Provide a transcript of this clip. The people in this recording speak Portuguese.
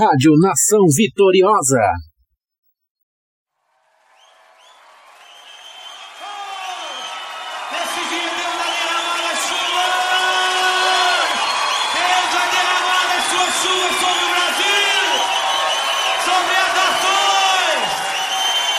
Rádio Nação Vitoriosa. Deus vai derramar as suas chuvas sobre